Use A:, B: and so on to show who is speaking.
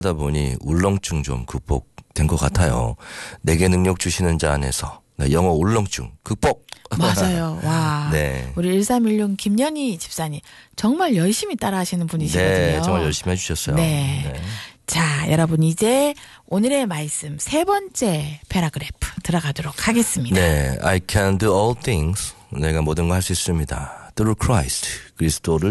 A: 하다 보니 울렁증 좀 극복된 것 같아요. 내게 능력 주시는 자 안에서 영어 울렁증 극복.
B: 맞아요. 와.
A: 네.
B: 우리 1316 김연희 집사님 정말 열심히 따라하시는 분이시거든요.
A: 네, 정말 열심히 해주셨어요.
B: 네.
A: 네.
B: 자, 여러분 이제 오늘의 말씀 세 번째 패러그래프 들어가도록 하겠습니다.
A: 네, I can do all things. 내가 모든 걸 할 수 있습니다. Through Christ, 그리스도를